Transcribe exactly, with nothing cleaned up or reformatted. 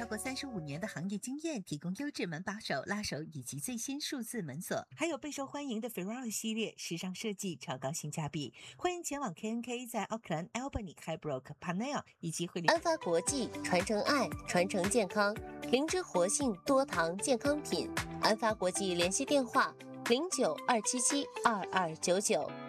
超过三十五年的行业经验，提供优质门把手、拉手以及最新数字门锁，还有备受欢迎的 Ferrari 系列，时尚设计，超高性价比。欢迎前往 K N K 在 Auckland、Albany、Highbrook、Panel 以及惠灵。 安发国际，传承爱，传承健康，灵芝活性多糖健康品。安发国际联系电话：零九二七七二二九九。